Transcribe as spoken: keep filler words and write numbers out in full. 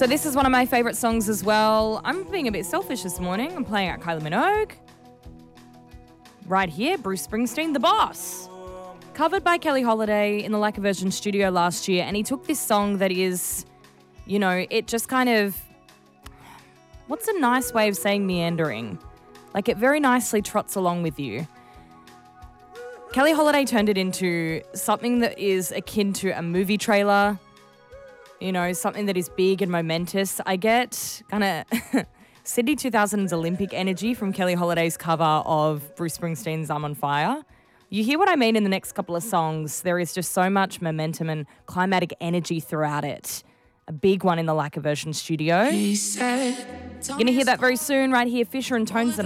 So this is one of my favourite songs as well. I'm being a bit selfish this morning. I'm playing out Kylie Minogue. Right here, Bruce Springsteen, The Boss. Covered by Kelly Holiday in the Like a Virgin studio last year. And he took this song that is, you know, it just kind of, what's a nice way of saying meandering? Like it very nicely trots along with you. Kelly Holiday turned it into something that is akin to a movie trailer, you know, something that is big and momentous. I get kind of Sydney two thousands Olympic energy from Kelly Holiday's cover of Bruce Springsteen's I'm on Fire. You hear what I mean in the next couple of songs. There is just so much momentum and climatic energy throughout it. A big one in the Like a Version studio. You're going to hear that very soon right here, Fisher and Tones.